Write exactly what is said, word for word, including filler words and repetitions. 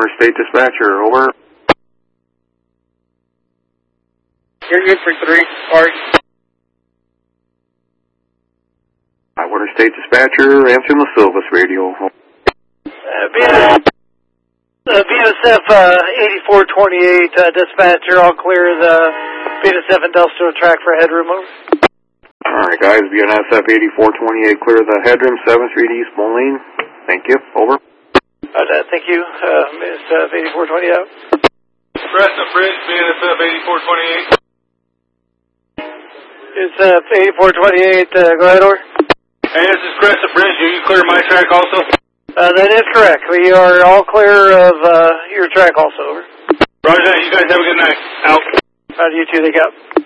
Warner State Dispatcher, over. You're good for three, Mark. High Water State Dispatcher, answering the Silvis radio. Uh, B N S, uh, B N S F uh, eighty-four twenty-eight, uh, dispatcher, I'll clear the B N S F industrial track for headroom, over. Alright guys, B N S F eighty-four twenty-eight, clear the headroom, seven Street East Moline. Thank you, over. Uh, thank you, uh, B N S F eighty-four twenty-eight out. Crescent Bridge, B N S F eighty-four twenty-eight. It's uh, eighty-four twenty-eight, uh, go ahead, over. Hey, this is Crescent Bridge. Do you clear my track also? Uh, that is correct. We are all clear of uh, your track also, over. Roger that. You guys have a good night. Out. Uh, you too, they got.